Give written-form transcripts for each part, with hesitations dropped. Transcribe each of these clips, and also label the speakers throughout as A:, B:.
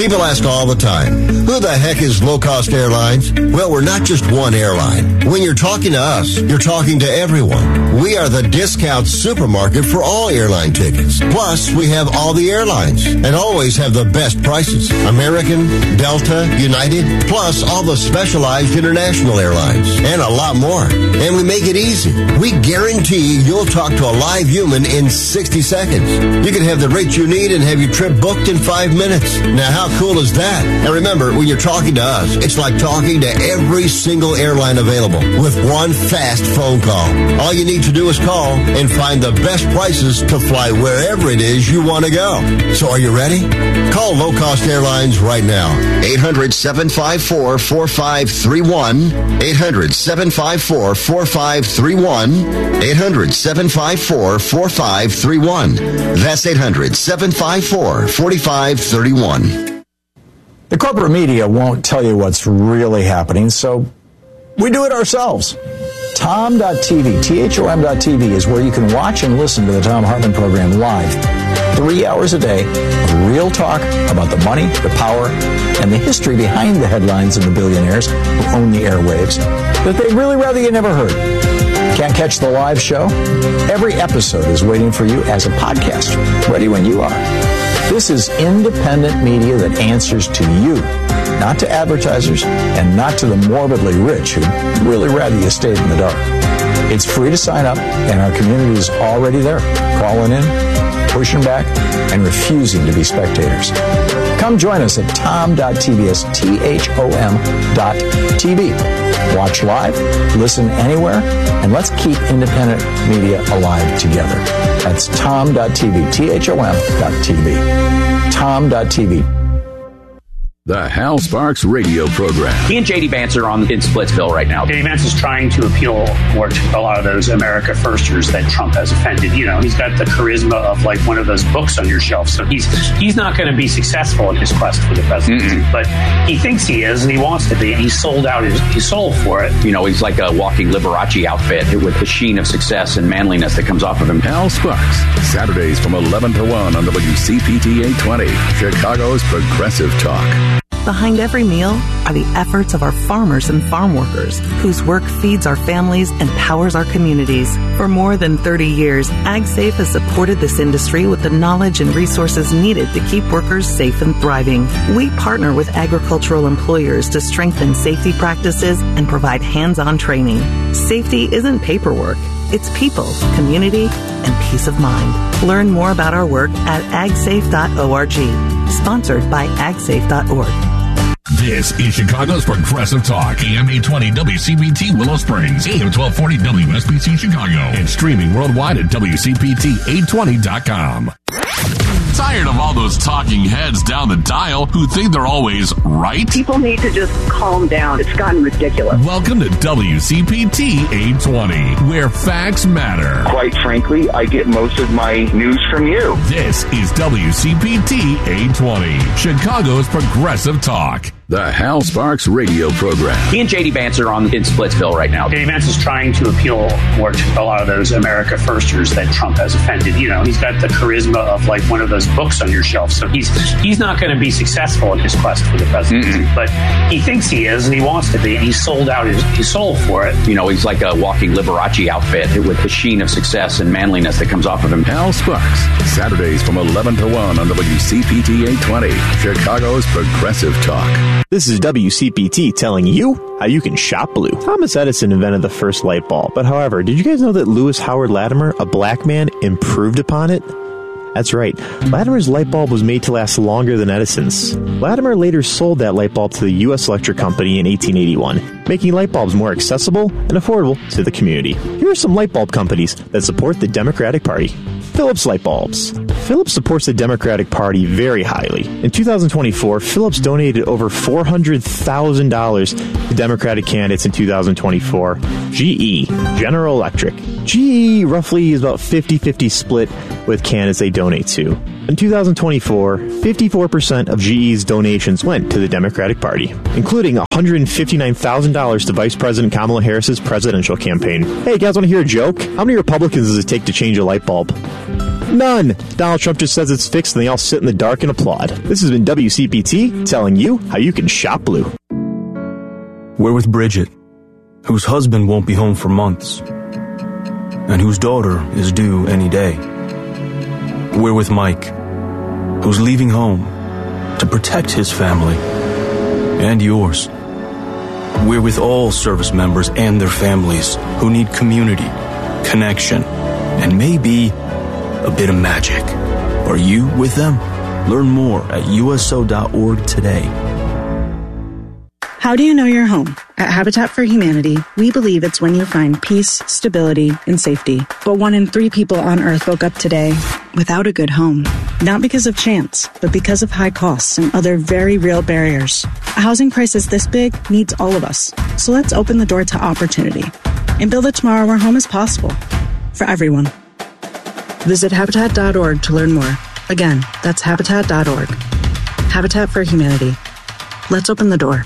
A: People ask all the time, who the heck is Low Cost Airlines? Well, we're not just one airline. When you're talking to us, you're talking to everyone. We are the discount supermarket for all airline tickets. Plus, we have all the airlines and always have the best prices. American, Delta, United, plus all the specialized international airlines and a lot more. And we make it easy. We guarantee you'll talk to a live human in 60 seconds. You can have the rate you need and have your trip booked in 5 minutes. Now, how cool is that? And remember, when you're talking to us, it's like talking to every single airline available with one fast phone call. All you need to do is call and find the best prices to fly wherever it is you want to go. So are you ready? Call Low Cost Airlines right now. 800-754-4531. 800-754-4531. 800-754-4531. That's 800-754-4531.
B: The corporate media won't tell you what's really happening, so we do it ourselves. Tom.tv, THOM.tv is where you can watch and listen to the Thom Hartmann program live. 3 hours a day of real talk about the money, the power, and the history behind the headlines and the billionaires who own the airwaves that they'd really rather you never heard. Can't catch the live show? Every episode is waiting for you as a podcast, ready when you are. This is independent media that answers to you, not to advertisers and not to the morbidly rich who'd really rather you stayed in the dark. It's free to sign up, and our community is already there, calling in, pushing back, and refusing to be spectators. Come join us at tom.tv, THOM.tv. Watch live, listen anywhere, and let's keep independent media alive together. That's tom.tv, THOM.tv. Tom.tv.
C: The Hal Sparks radio program.
D: He and J.D. Vance are in Splitsville right now. J.D. Vance is trying to appeal more to a lot of those America Firsters that Trump has offended. You know, he's got the charisma of like one of those books on your shelf. So he's not going to be successful in his quest for the presidency. Mm-mm. But he thinks he is, and he wants to be, and he's sold out his soul for it. You know, he's like a walking Liberace outfit with the sheen of success and manliness that comes off of him.
C: Hal Sparks, Saturdays from 11 to 1 on WCPT 820, Chicago's Progressive Talk.
E: Behind every meal are the efforts of our farmers and farm workers, whose work feeds our families and powers our communities. For more than 30 years, AgSafe has supported this industry with the knowledge and resources needed to keep workers safe and thriving. We partner with agricultural employers to strengthen safety practices and provide hands-on training. Safety isn't paperwork. It's people, community, and peace of mind. Learn more about our work at agsafe.org. Sponsored by agsafe.org.
F: This is Chicago's Progressive Talk, AM 820 WCPT Willow Springs, AM 1240 WSBC Chicago, and streaming worldwide at WCPT820.com. Tired of all those talking heads down the dial who think they're always right?
G: People need to just calm down. It's gotten ridiculous.
F: Welcome to WCPT 820, where facts matter.
H: Quite frankly, I get most of my news from you.
F: This is WCPT 820, Chicago's Progressive Talk.
C: The Hal Sparks radio program.
D: He and J.D. Vance are in Splitsville right now. J.D. Vance is trying to appeal more to a lot of those America Firsters that Trump has offended. You know, he's got the charisma of like one of those books on your shelf. So he's not going to be successful in his quest for the presidency. Mm-mm. But he thinks he is, and he wants to be, and he's sold out his soul for it. You know, he's like a walking Liberace outfit with the sheen of success and manliness that comes off of him.
C: Hal Sparks, Saturdays from 11 to 1 on WCPT 820, Chicago's Progressive Talk.
I: This is WCPT telling you how you can shop blue. Thomas Edison invented the first light bulb, but however, did you guys know that Lewis Howard Latimer, a black man, improved upon it? That's right. Latimer's light bulb was made to last longer than Edison's. Latimer later sold that light bulb to the U.S. Electric Company in 1881, making light bulbs more accessible and affordable to the community. Here are some light bulb companies that support the Democratic Party. Philips Light Bulbs. Philips supports the Democratic Party very highly. In 2024, Philips donated over $400,000 to Democratic candidates in 2024. GE, General Electric. GE roughly is about 50-50 split with candidates they donate to. In 2024, 54% of GE's donations went to the Democratic Party, including $159,000 to Vice President Kamala Harris's presidential campaign. Hey, guys, want to hear a joke? How many Republicans does it take to change a light bulb? None. Donald Trump just says it's fixed and they all sit in the dark and applaud. This has been WCPT telling you how you can shop blue.
J: We're with Bridget, whose husband won't be home for months, and whose daughter is due any day. We're with Mike, who's leaving home to protect his family and yours. We're with all service members and their families who need community, connection, and maybe a bit of magic. Are you with them? Learn more at USO.org today.
K: How do you know you're home? At Habitat for Humanity, we believe it's when you find peace, stability, and safety. But 1 in 3 people on Earth woke up today without a good home. Not because of chance, but because of high costs and other very real barriers. A housing crisis this big needs all of us. So let's open the door to opportunity and build a tomorrow where home is possible for everyone. Visit Habitat.org to learn more. Again, that's Habitat.org. Habitat for Humanity. Let's open the door.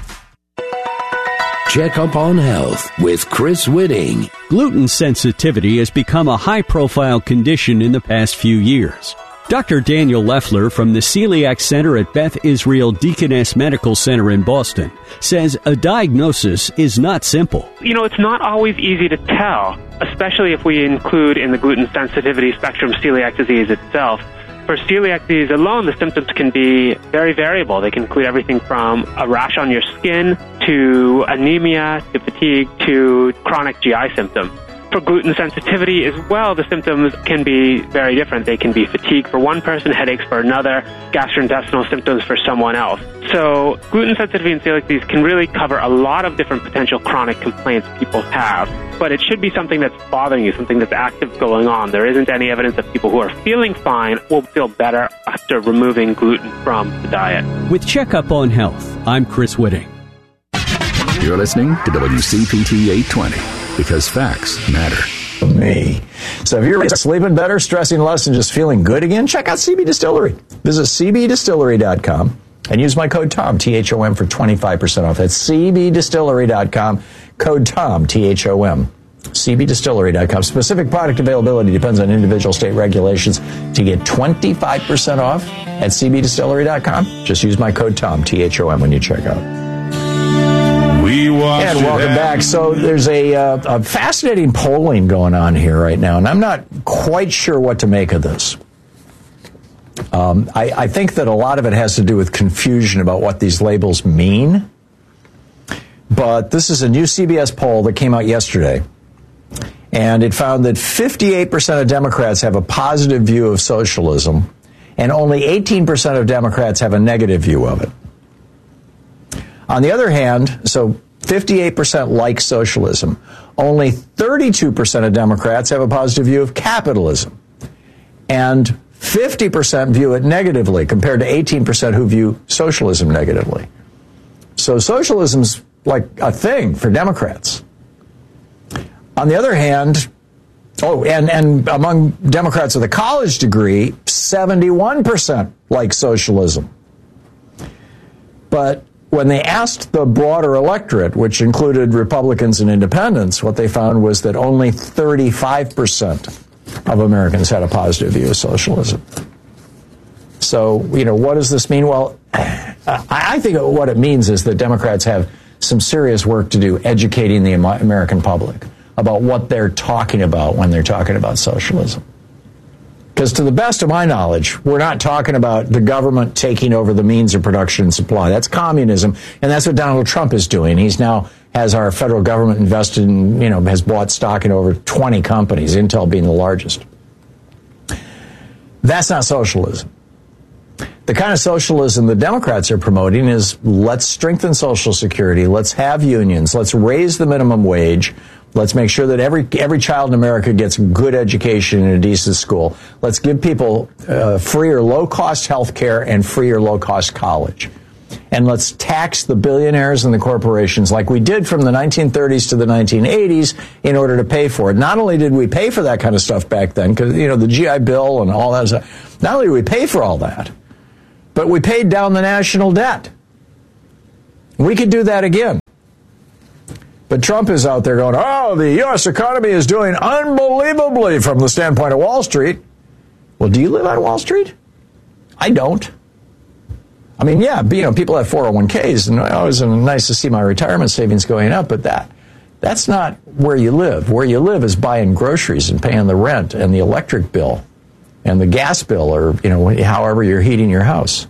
L: Check Up on Health with Chris Whitting.
M: Gluten sensitivity has become a high-profile condition in the past few years. Dr. Daniel Leffler from the Celiac Center at Beth Israel Deaconess Medical Center in Boston says a diagnosis is not simple.
N: It's not always easy to tell, especially if we include in the gluten sensitivity spectrum celiac disease itself. For celiac disease alone, the symptoms can be very variable. They can include everything from a rash on your skin to anemia to fatigue to chronic GI symptoms. For gluten sensitivity as well, the symptoms can be very different. They can be fatigue for one person, headaches for another, gastrointestinal symptoms for someone else. So gluten sensitivity and celiac disease can really cover a lot of different potential chronic complaints people have. But it should be something that's bothering you, something that's active going on. There isn't any evidence that people who are feeling fine will feel better after removing gluten from the diet.
M: With Checkup on Health, I'm Chris Whitting.
C: You're listening to WCPT 820 because facts matter.
B: Me. So if you're sleeping better, stressing less, and just feeling good again, check out CB Distillery. Visit cbdistillery.com and use my code TOM, THOM, for 25% off. That's cbdistillery.com, code TOM, THOM. cbdistillery.com. Specific product availability depends on individual state regulations. To get 25% off at cbdistillery.com, just use my code TOM, THOM, when you check out. And welcome back. So there's a fascinating polling going on here right now, and I'm not quite sure what to make of this. I think that a lot of it has to do with confusion about what these labels mean. But this is a new CBS poll that came out yesterday, and it found that 58% of Democrats have a positive view of socialism, and only 18% of Democrats have a negative view of it. On the other hand, so 58% like socialism. Only 32% of Democrats have a positive view of capitalism. And 50% view it negatively compared to 18% who view socialism negatively. So socialism's like a thing for Democrats. On the other hand, and among Democrats with a college degree, 71% like socialism. But when they asked the broader electorate, which included Republicans and independents, what they found was that only 35% of Americans had a positive view of socialism. So, what does this mean? Well, I think what it means is that Democrats have some serious work to do educating the American public about what they're talking about when they're talking about socialism. Because to the best of my knowledge, we're not talking about the government taking over the means of production and supply. That's communism, and that's what Donald Trump is doing. He's now has our federal government invested in, has bought stock in over 20 companies, Intel being the largest. That's not socialism. The kind of socialism the Democrats are promoting is let's strengthen Social Security, let's have unions, let's raise the minimum wage, let's make sure that every child in America gets good education in a decent school. Let's give people free or low-cost health care and free or low-cost college. And let's tax the billionaires and the corporations like we did from the 1930s to the 1980s in order to pay for it. Not only did we pay for that kind of stuff back then, because, the GI Bill and all that stuff, not only did we pay for all that, but we paid down the national debt. We could do that again. But Trump is out there going, the U.S. economy is doing unbelievably from the standpoint of Wall Street. Well, do you live on Wall Street? I don't. I mean, yeah, people have 401ks, and always nice to see my retirement savings going up, but that's not where you live. Where you live is buying groceries and paying the rent and the electric bill and the gas bill, or, however you're heating your house.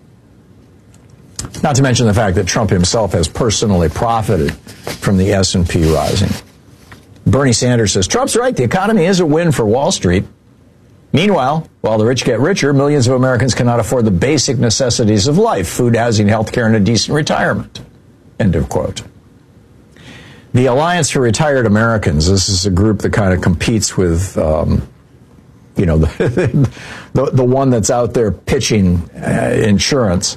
B: Not to mention the fact that Trump himself has personally profited from the S&P rising. Bernie Sanders says, Trump's right, the economy is a win for Wall Street. Meanwhile, while the rich get richer, millions of Americans cannot afford the basic necessities of life: food, housing, health care, and a decent retirement. End of quote. The Alliance for Retired Americans, this is a group that kind of competes with, the one that's out there pitching insurance.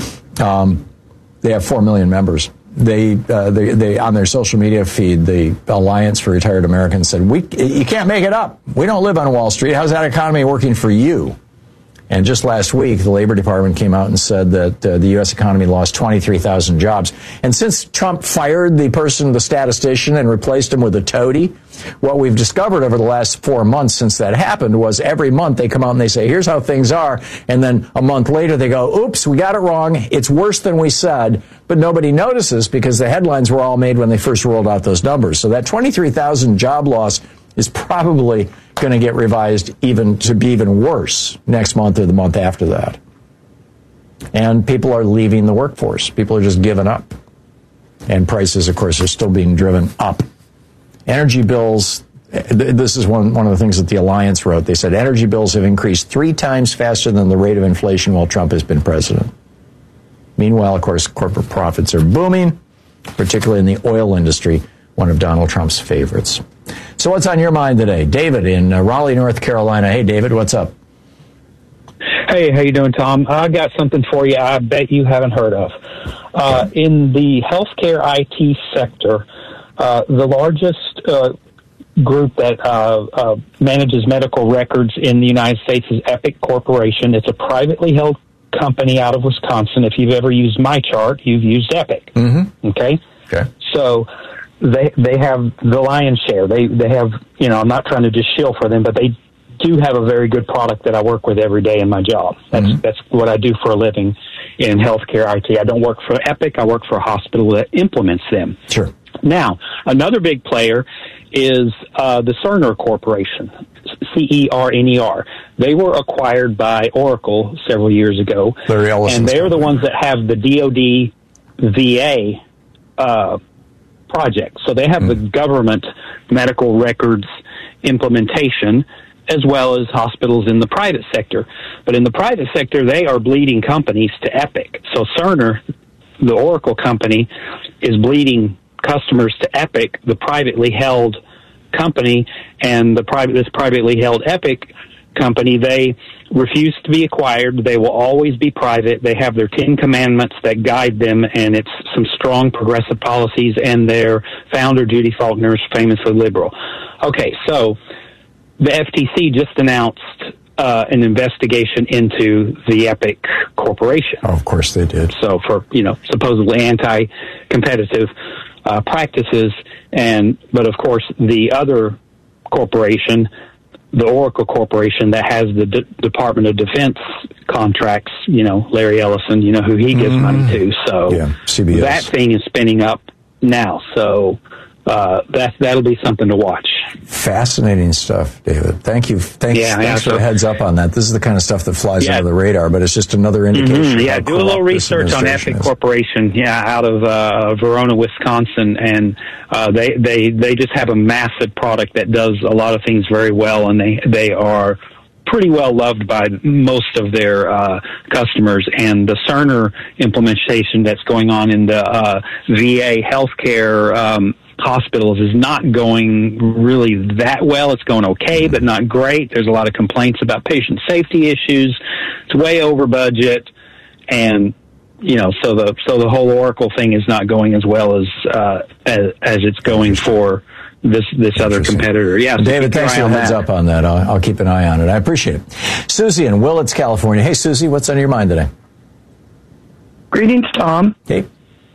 B: They have 4 million members. They on their social media feed, the Alliance for Retired Americans said, you can't make it up. We don't live on Wall Street. How's that economy working for you? And just last week, the Labor Department came out and said that the U.S. economy lost 23,000 jobs. And since Trump fired the statistician, and replaced him with a toady, what we've discovered over the last 4 months since that happened was every month they come out and they say, here's how things are. And then a month later they go, oops, we got it wrong. It's worse than we said. But nobody notices because the headlines were all made when they first rolled out those numbers. So that 23,000 job loss is probably going to get revised to be even worse next month or the month after that. And people are leaving the workforce. People are just giving up. And prices, of course, are still being driven up. Energy bills, this is one of the things that the Alliance wrote. They said energy bills have increased 3 times faster than the rate of inflation while Trump has been president. Meanwhile, of course, corporate profits are booming, particularly in the oil industry, one of Donald Trump's favorites. So what's on your mind today? David in Raleigh, North Carolina. Hey, David, what's up?
O: Hey, how you doing, Tom? I got something for you I bet you haven't heard of. In the healthcare IT sector, the largest group that manages medical records in the United States is Epic Corporation. It's a privately held company out of Wisconsin. If you've ever used MyChart, you've used Epic. Mm-hmm. Okay? So they have the lion's share. They have, I'm not trying to just shill for them, but they do have a very good product that I work with every day in my job. That's what I do for a living in healthcare IT. I don't work for Epic. I work for a hospital that implements them.
B: Sure.
O: Now, another big player is the Cerner Corporation, CERNER. They were acquired by Oracle several years ago.
B: Larry Ellison's
O: and they're the ones that have the DoD VA project. So they have the government medical records implementation as well as hospitals in the private sector. But in the private sector, they are bleeding companies to Epic. So Cerner, the Oracle company, is bleeding customers to Epic, the privately held company, and this privately held Epic company, they refuse to be acquired. They will always be private. They have their 10 commandments that guide them, and it's some strong progressive policies, and their founder, Judy Faulkner, is famously liberal. Okay, so the FTC just announced an investigation into the Epic Corporation.
B: Oh, of course they did.
O: So for, supposedly anti-competitive practices, but of course the other corporation, the Oracle Corporation, that has the Department of Defense contracts, Larry Ellison, who he gives money to. So
B: CBS.
O: That thing is spinning up now. So that'll be something to watch.
B: Fascinating stuff, David. Thanks for the heads up on that. This is the kind of stuff that flies under the radar, but it's just another indication.
O: Mm-hmm. Do a little research on Epic Corporation, out of Verona, Wisconsin, and they just have a massive product that does a lot of things very well, and they are pretty well loved by most of their customers. And the Cerner implementation that's going on in the VA healthcare hospitals is not going really that well. It's going okay, but not great. There's a lot of complaints about patient safety issues. It's way over budget, and so the whole Oracle thing is not going as well as it's going for this other competitor. Yeah, so
B: David, thanks for the heads up on that. I'll keep an eye on it. I appreciate it. Susie in Willits, California. Hey, Susie, what's on your mind today?
P: Greetings, Tom.
B: Hey.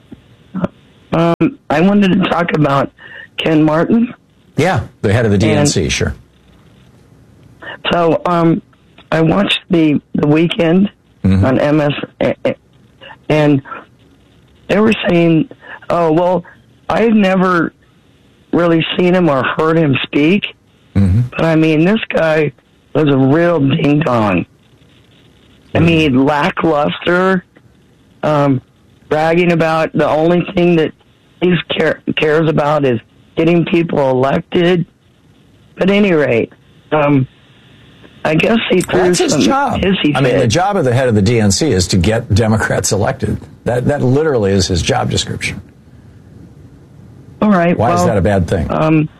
P: I wanted to talk about Ken Martin.
B: Yeah, the head of the DNC, sure.
P: So I watched the Weekend on MS, and they were saying, "Oh, well, I've never really seen him or heard him speak, but I mean, this guy was a real ding dong. I mean, lackluster, bragging about the only thing that he cares about is getting people elected. But at any rate, I guess he threw
B: That's his job. I mean, the job of the head of the DNC is to get Democrats elected. That literally is his job description.
P: All right.
B: Why is that a bad thing?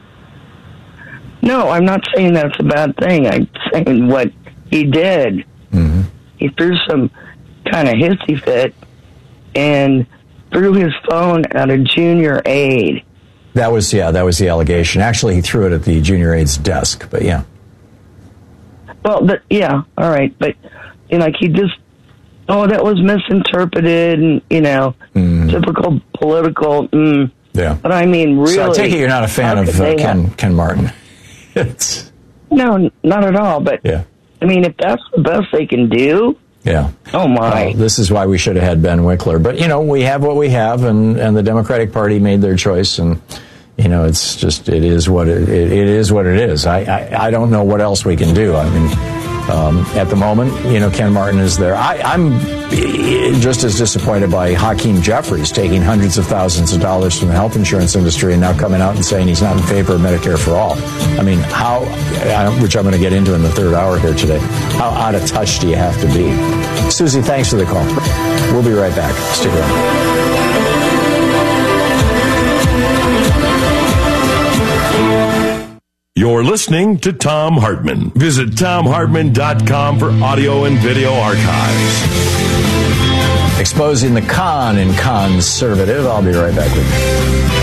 P: No, I'm not saying that's a bad thing. I'm saying what he did. He threw some kind of hissy fit and threw his phone at a junior aide.
B: That was the allegation. Actually, he threw it at the junior aide's desk, but yeah.
P: Well, all right, but like he just, that was misinterpreted, and typical political.
B: Yeah.
P: But I mean, really. So
B: I take it you're not a fan of Ken Martin.
P: No, not at all. But
B: yeah.
P: I mean, if that's the best they can do. Yeah. Oh my.
B: This is why we should have had Ben Wickler. But we have what we have, and the Democratic Party made their choice, and it's just it is what it is. I don't know what else we can do. I mean, at the moment, Ken Martin is there. I'm just as disappointed by Hakeem Jeffries taking hundreds of thousands of dollars from the health insurance industry and now coming out and saying he's not in favor of Medicare for all. I mean, which I'm going to get into in the third hour here today. How out of touch do you have to be? Susie, thanks for the call. We'll be right back. Stick around.
Q: You're listening to Thom Hartmann. Visit ThomHartmann.com for audio and video archives.
B: Exposing the con in conservative. I'll be right back with you.